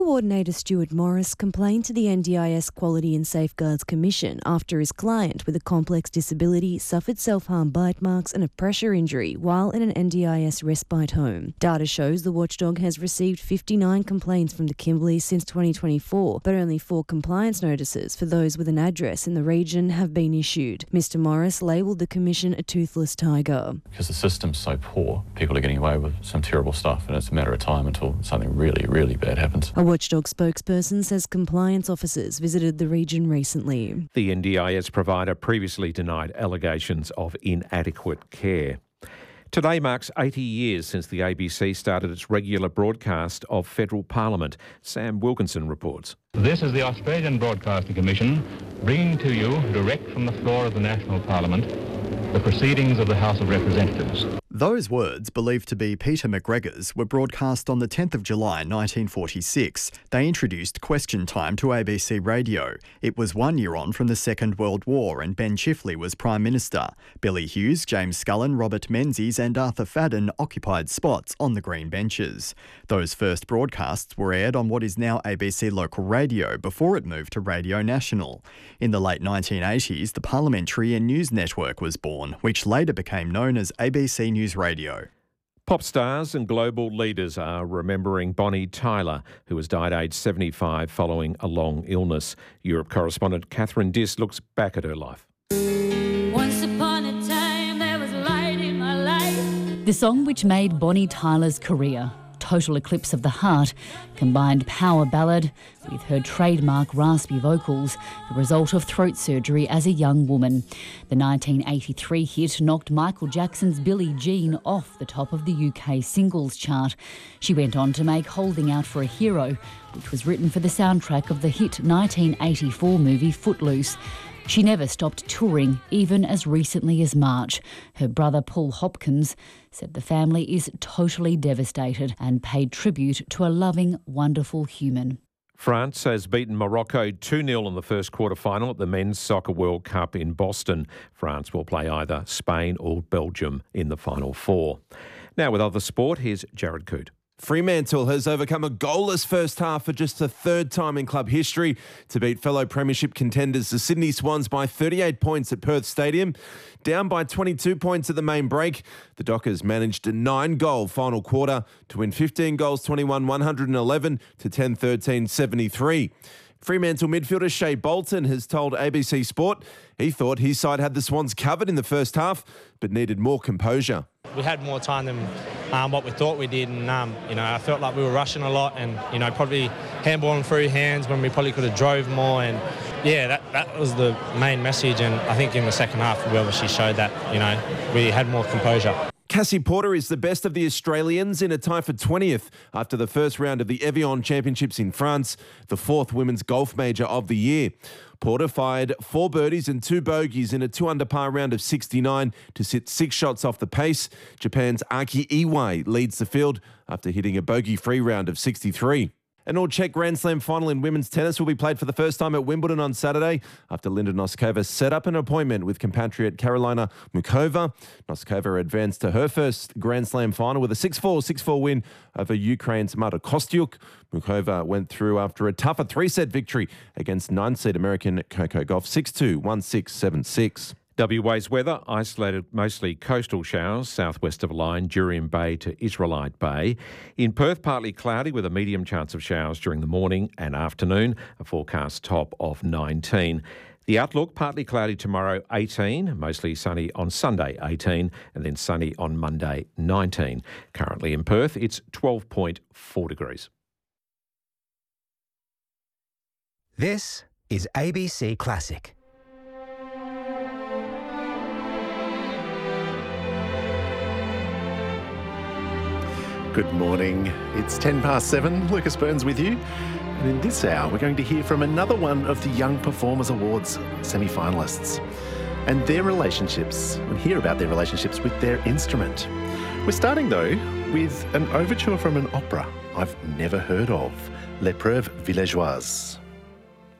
Coordinator Stuart Morris complained to the NDIS Quality and Safeguards Commission after his client with a complex disability suffered self-harm bite marks and a pressure injury while in an NDIS respite home. Data shows the watchdog has received 59 complaints from the Kimberleys since 2024, but only 4 compliance notices for those with an address in the region have been issued. Mr Morris labelled the commission a toothless tiger. Because the system's so poor, people are getting away with some terrible stuff, and it's a matter of time until something really, really bad happens. A watchdog spokesperson says compliance officers visited the region recently. The NDIS provider previously denied allegations of inadequate care. Today marks 80 years since the ABC started its regular broadcast of Federal Parliament. Sam Wilkinson reports. This is the Australian Broadcasting Commission bringing to you, direct from the floor of the National Parliament, the proceedings of the House of Representatives. Those words, believed to be Peter McGregor's, were broadcast on the 10th of July 1946. They introduced Question Time to ABC Radio. It was 1 year on from the Second World War and Ben Chifley was Prime Minister. Billy Hughes, James Scullin, Robert Menzies and Arthur Fadden occupied spots on the green benches. Those first broadcasts were aired on what is now ABC Local Radio before it moved to Radio National. In the late 1980s, the Parliamentary and News Network was born, which later became known as ABC News Radio. Pop stars and global leaders are remembering Bonnie Tyler, who has died aged 75 following a long illness. Europe correspondent Catherine Diss looks back at her life. Once upon a time there was light in my life. The song which made Bonnie Tyler's career, Total Eclipse of the Heart, combined power ballad with her trademark raspy vocals, the result of throat surgery as a young woman. The 1983 hit knocked Michael Jackson's Billie Jean off the top of the UK singles chart. She went on to make Holding Out for a Hero, which was written for the soundtrack of the hit 1984 movie Footloose. She never stopped touring, even as recently as March. Her brother Paul Hopkins said the family is totally devastated and paid tribute to a loving, wonderful human. France has beaten Morocco 2-0 in the first quarter-final at the Men's Soccer World Cup in Boston. France will play either Spain or Belgium in the Final Four. Now with other sport, here's Jared Coote. Fremantle has overcome a goalless first half for just the third time in club history to beat fellow premiership contenders the Sydney Swans by 38 points at Perth Stadium. Down by 22 points at the main break, the Dockers managed a 9-goal final quarter to win 15 goals 21-111 to 10-13-73. Fremantle midfielder Shea Bolton has told ABC Sport he thought his side had the Swans covered in the first half, but needed more composure. We had more time than what we thought we did, and I felt like we were rushing a lot, and probably handballing through hands when we probably could have drove more, and that was the main message. And I think in the second half we obviously showed that we had more composure. Cassie Porter is the best of the Australians in a tie for 20th after the first round of the Evian Championships in France, the 4th women's golf major of the year. Porter fired 4 birdies and 2 bogeys in a 2-under-par round of 69 to sit 6 shots off the pace. Japan's Aki Iwai leads the field after hitting a bogey-free round of 63. An all-Czech Grand Slam final in women's tennis will be played for the first time at Wimbledon on Saturday after Linda Noskova set up an appointment with compatriot Karolina Mukova. Noskova advanced to her first Grand Slam final with a 6-4, 6-4 win over Ukraine's Marta Kostyuk. Mukova went through after a tougher 3-set victory against 9-seed American Coco Gauff 6-2, 1-6, 7-6. WA's weather, isolated mostly coastal showers, southwest of Line, Jurien Bay to Israelite Bay. In Perth, partly cloudy with a medium chance of showers during the morning and afternoon, a forecast top of 19. The outlook, partly cloudy tomorrow, 18, mostly sunny on Sunday, 18, and then sunny on Monday, 19. Currently in Perth, it's 12.4 degrees. This is ABC Classic. Good morning. It's 7:10. Lucas Burns with you. And in this hour, we're going to hear from another one of the Young Performers Awards semi-finalists and their relationships, and hear about their relationships with their instrument. We're starting, though, with an overture from an opera I've never heard of, L'Épreuve Villageoise.